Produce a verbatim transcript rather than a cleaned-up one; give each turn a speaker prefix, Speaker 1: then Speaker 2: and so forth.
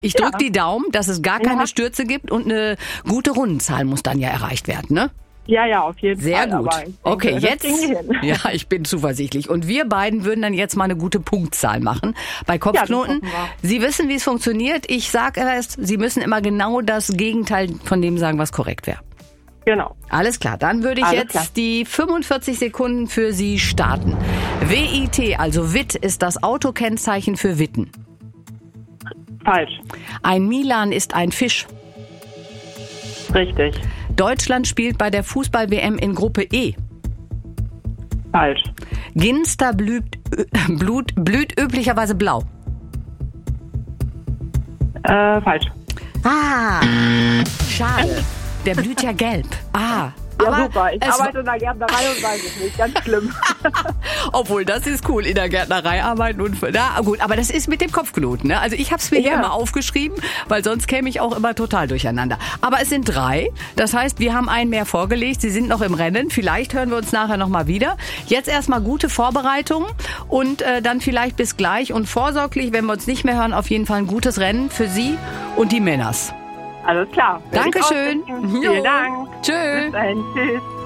Speaker 1: Ich drücke
Speaker 2: Ja.
Speaker 1: die Daumen, dass es gar keine
Speaker 2: Ja.
Speaker 1: Stürze gibt und eine gute Rundenzahl muss dann ja erreicht werden, ne?
Speaker 2: Ja, ja, auf jeden
Speaker 1: Sehr
Speaker 2: Fall.
Speaker 1: gut.
Speaker 2: aber ich denke,
Speaker 1: Okay,
Speaker 2: das
Speaker 1: jetzt.
Speaker 2: kriegen wir hin.
Speaker 1: Ja, ich bin zuversichtlich. Und wir beiden würden dann jetzt mal eine gute Punktzahl machen bei Kopfknoten.
Speaker 2: Ja, das hoffen
Speaker 1: Sie wissen, wie es funktioniert. Ich sage erst, Sie müssen immer genau das Gegenteil von dem sagen, was korrekt wäre.
Speaker 2: Genau.
Speaker 1: Alles klar, dann würde ich
Speaker 2: Alles
Speaker 1: jetzt
Speaker 2: klar.
Speaker 1: die fünfundvierzig Sekunden für Sie starten. W I T, also Witt, ist das Autokennzeichen für Witten.
Speaker 2: Falsch.
Speaker 1: Ein Milan ist ein Fisch.
Speaker 2: Richtig.
Speaker 1: Deutschland spielt bei der Fußball-W M in Gruppe E.
Speaker 2: Falsch.
Speaker 1: Ginster blüht, äh, Blut, blüht üblicherweise blau.
Speaker 2: Äh, falsch.
Speaker 1: Ah, schade. Der blüht ja gelb. Ah,
Speaker 2: Ja,
Speaker 1: aber
Speaker 2: super. Ich
Speaker 1: es
Speaker 2: arbeite in der Gärtnerei und weiß es nicht. Ganz schlimm.
Speaker 1: Obwohl, das ist cool, in der Gärtnerei arbeiten und na gut, aber das ist mit dem Kopfknoten, ne? Also ich habe es mir hier
Speaker 2: Ja.
Speaker 1: immer aufgeschrieben, weil sonst käme ich auch immer total durcheinander. Aber es sind drei, das heißt, wir haben einen mehr vorgelegt, Sie sind noch im Rennen, vielleicht hören wir uns nachher nochmal wieder. Jetzt erstmal gute Vorbereitungen und äh, dann vielleicht bis gleich und vorsorglich, wenn wir uns nicht mehr hören, auf jeden Fall ein gutes Rennen für Sie und die Männers.
Speaker 2: Alles klar. Werde ich
Speaker 1: Dankeschön.
Speaker 2: ausrichten. Vielen
Speaker 1: Jo.
Speaker 2: Dank.
Speaker 1: Tschö.
Speaker 2: Bis dahin. Tschüss.